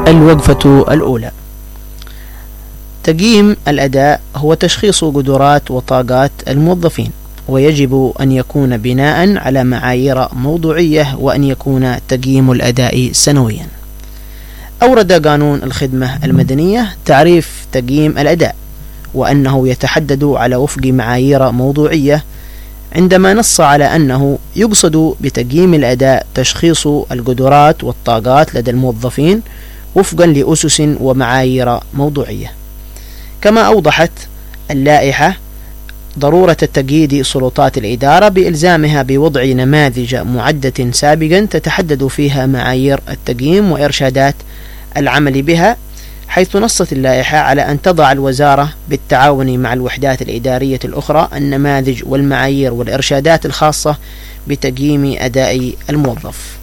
الوقفة الأولى. تقييم الأداء هو تشخيص قدرات وطاقات الموظفين، ويجب أن يكون بناء على معايير موضوعية، وأن يكون تقييم الأداء سنويا. أورد قانون الخدمة المدنية تعريف تقييم الأداء، وأنه يتحدد على وفق معايير موضوعية، عندما نص على أنه يقصد بتقييم الأداء تشخيص القدرات والطاقات لدى الموظفين وفقا لأسس ومعايير موضوعية. كما أوضحت اللائحة ضرورة تقييد سلطات الإدارة بإلزامها بوضع نماذج معدة سابقا تتحدد فيها معايير التقييم وإرشادات العمل بها، حيث نصت اللائحة على أن تضع الوزارة بالتعاون مع الوحدات الإدارية الأخرى النماذج والمعايير والإرشادات الخاصة بتقييم أداء الموظف.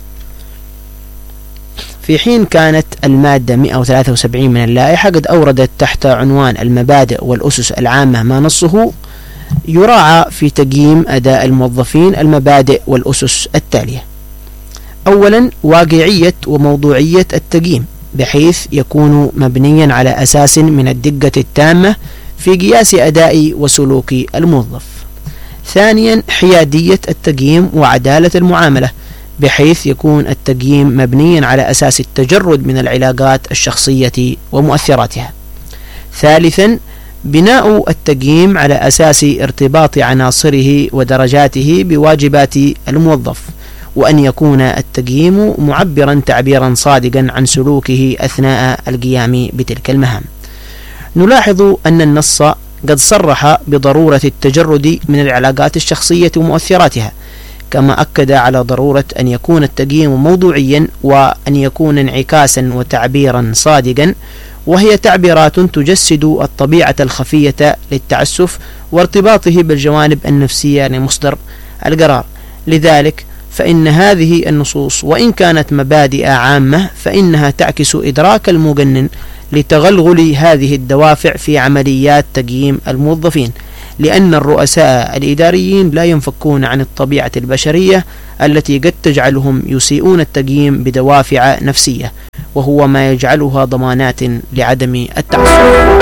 في حين كانت المادة 173 من اللائحة قد أوردت تحت عنوان المبادئ والأسس العامة ما نصه يراعى في تقييم أداء الموظفين المبادئ والأسس التالية: أولا، واقعية وموضوعية التقييم، بحيث يكون مبنيا على أساس من الدقة التامة في قياس أداء وسلوك الموظف. ثانيا، حيادية التقييم وعدالة المعاملة، بحيث يكون التقييم مبنيا على أساس التجرد من العلاقات الشخصية ومؤثراتها. ثالثا، بناء التقييم على أساس ارتباط عناصره ودرجاته بواجبات الموظف، وأن يكون التقييم معبرا تعبيرا صادقا عن سلوكه أثناء القيام بتلك المهام. نلاحظ أن النص قد صرح بضرورة التجرد من العلاقات الشخصية ومؤثراتها، كما أكد على ضرورة أن يكون التقييم موضوعيا، وأن يكون انعكاسا وتعبيرا صادقا، وهي تعبيرات تجسد الطبيعة الخفية للتعسف وارتباطه بالجوانب النفسية لمصدر القرار. لذلك فإن هذه النصوص وإن كانت مبادئ عامة، فإنها تعكس إدراك المقنن لتغلغل هذه الدوافع في عمليات تقييم الموظفين، لأن الرؤساء الإداريين لا ينفكون عن الطبيعة البشرية التي قد تجعلهم يسيئون التقييم بدوافع نفسية، وهو ما يجعلها ضمانات لعدم التعسف.